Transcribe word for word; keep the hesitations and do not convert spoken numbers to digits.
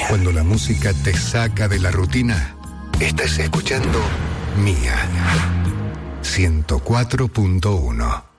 Cuando la música te saca de la rutina, estás escuchando Mía ciento cuatro punto uno.